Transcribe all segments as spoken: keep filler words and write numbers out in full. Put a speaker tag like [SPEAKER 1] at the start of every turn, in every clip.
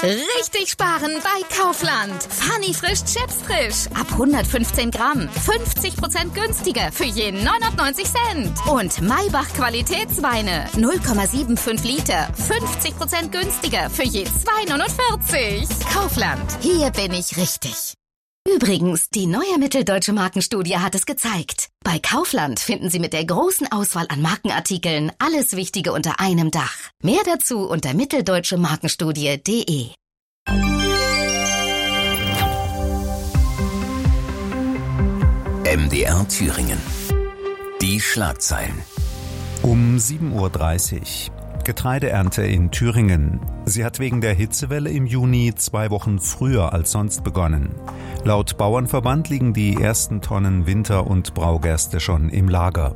[SPEAKER 1] Richtig sparen bei Kaufland. Funny frisch Chips frisch. Ab hundertfünfzehn Gramm. fünfzig Prozent günstiger für je neunundneunzig Cent. Und Maybach Qualitätsweine. null Komma fünfundsiebzig Liter. fünfzig Prozent günstiger für je zwei neunundvierzig. Kaufland. Hier bin ich richtig. Übrigens, die neue Mitteldeutsche Markenstudie hat es gezeigt. Bei Kaufland finden Sie mit der großen Auswahl an Markenartikeln alles Wichtige unter einem Dach. Mehr dazu unter mitteldeutsche markenstudie punkt de.
[SPEAKER 2] M D R Thüringen. Die Schlagzeilen.
[SPEAKER 3] Um sieben Uhr dreißig. Getreideernte in Thüringen. Sie hat wegen der Hitzewelle im Juni zwei Wochen früher als sonst begonnen. Laut Bauernverband liegen die ersten Tonnen Winter- und Braugerste schon im Lager.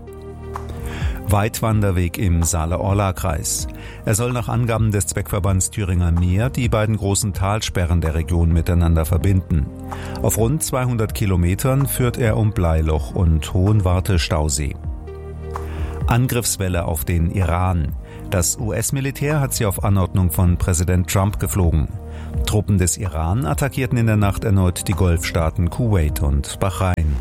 [SPEAKER 3] Weitwanderweg im Saale-Orla-Kreis. Er soll nach Angaben des Zweckverbands Thüringer Meer die beiden großen Talsperren der Region miteinander verbinden. Auf rund zweihundert Kilometern führt er um Bleiloch und Hohenwarte-Stausee. Angriffswelle auf den Iran. Das U S-Militär hat sie auf Anordnung von Präsident Trump geflogen. Truppen des Iran attackierten in der Nacht erneut die Golfstaaten Kuwait und Bahrain.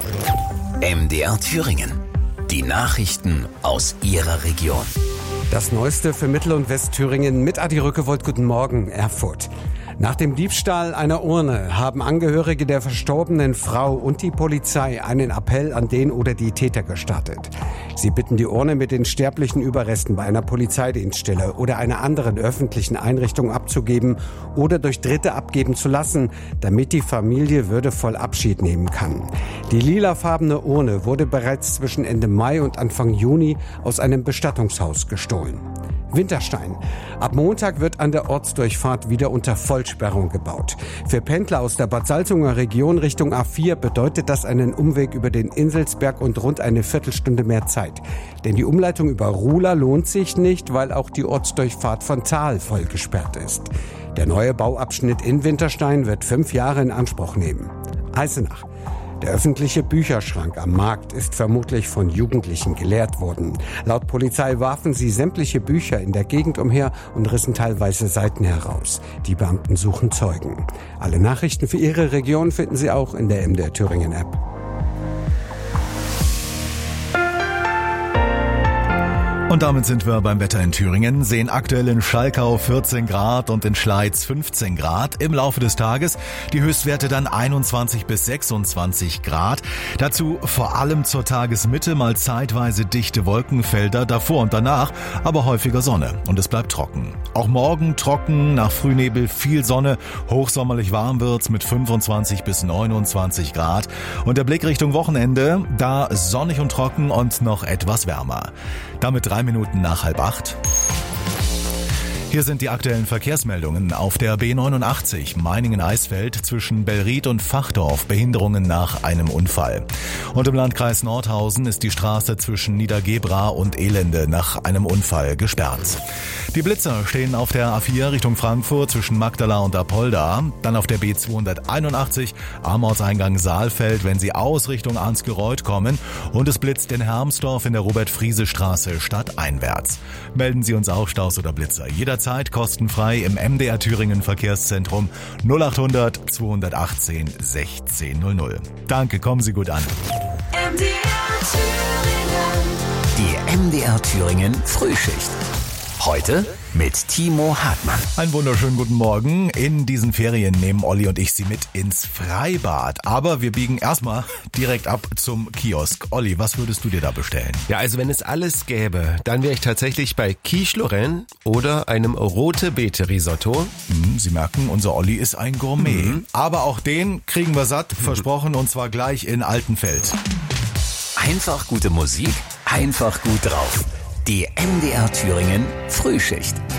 [SPEAKER 2] M D R Thüringen. Die Nachrichten aus Ihrer Region.
[SPEAKER 4] Das Neueste für Mittel- und Westthüringen mit Adi Rückewold. Guten Morgen, Erfurt. Nach dem Diebstahl einer Urne haben Angehörige der verstorbenen Frau und die Polizei einen Appell an den oder die Täter gestartet. Sie bitten die Urne mit den sterblichen Überresten bei einer Polizeidienststelle oder einer anderen öffentlichen Einrichtung abzugeben oder durch Dritte abgeben zu lassen, damit die Familie würdevoll Abschied nehmen kann. Die lilafarbene Urne wurde bereits zwischen Ende Mai und Anfang Juni aus einem Bestattungshaus gestohlen. Winterstein. Ab Montag wird an der Ortsdurchfahrt wieder unter Vollsperrung gebaut. Für Pendler aus der Bad Salzunger Region Richtung A vier bedeutet das einen Umweg über den Inselsberg und rund eine Viertelstunde mehr Zeit. Denn die Umleitung über Ruhla lohnt sich nicht, weil auch die Ortsdurchfahrt von Zahl voll gesperrt ist. Der neue Bauabschnitt in Winterstein wird fünf Jahre in Anspruch nehmen. Eisenach. Der öffentliche Bücherschrank am Markt ist vermutlich von Jugendlichen geleert worden. Laut Polizei warfen sie sämtliche Bücher in der Gegend umher und rissen teilweise Seiten heraus. Die Beamten suchen Zeugen. Alle Nachrichten für Ihre Region finden Sie auch in der M D R Thüringen App.
[SPEAKER 5] Und damit sind wir beim Wetter in Thüringen, sehen aktuell in Schalkau vierzehn Grad und in Schleiz fünfzehn Grad. Im Laufe des Tages die Höchstwerte dann einundzwanzig bis sechsundzwanzig Grad. Dazu vor allem zur Tagesmitte mal zeitweise dichte Wolkenfelder, davor und danach aber häufiger Sonne und es bleibt trocken. Auch morgen trocken, nach Frühnebel viel Sonne, hochsommerlich warm wird's mit fünfundzwanzig bis neunundzwanzig Grad. Und der Blick Richtung Wochenende, da sonnig und trocken und noch etwas wärmer. Damit drei Minuten nach halb acht. Hier sind die aktuellen Verkehrsmeldungen. Auf der B neunundachtzig Meiningen-Eisfeld zwischen Bellried und Fachdorf Behinderungen nach einem Unfall. Und im Landkreis Nordhausen ist die Straße zwischen Niedergebra und Elende nach einem Unfall gesperrt. Die Blitzer stehen auf der A vier Richtung Frankfurt zwischen Magdala und Apolda. Dann auf der B zweihunderteinundachtzig am Ortseingang Saalfeld, wenn Sie aus Richtung Arnsgereuth kommen. Und es blitzt in Hermsdorf in der Robert-Friese-Straße stadteinwärts. Melden Sie uns auch Staus oder Blitzer jederzeit kostenfrei im M D R Thüringen Verkehrszentrum null achthundert zweihundertachtzehn sechzehn null null. Danke, kommen Sie gut an.
[SPEAKER 2] M D R Thüringen. Die M D R Thüringen Frühschicht. Heute mit Timo Hartmann.
[SPEAKER 5] Einen wunderschönen guten Morgen. In diesen Ferien nehmen Olli und ich Sie mit ins Freibad. Aber wir biegen erstmal direkt ab zum Kiosk. Olli, was würdest du dir da bestellen?
[SPEAKER 6] Ja, also wenn es alles gäbe, dann wäre ich tatsächlich bei Quiche Lorraine oder einem rote Beete Risotto.
[SPEAKER 5] Hm, Sie merken, unser Olli ist ein Gourmet. Mhm. Aber auch den kriegen wir satt, mhm. versprochen, und zwar gleich in Altenfeld.
[SPEAKER 2] Einfach gute Musik, einfach gut drauf. Die M D R Thüringen Frühschicht.